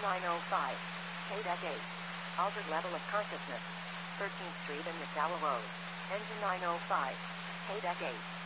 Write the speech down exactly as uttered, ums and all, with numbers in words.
nine oh five. K-Deck eight. Altered level of consciousness. thirteenth Street and McDowell Road. Engine nine oh five. K-Deck eight.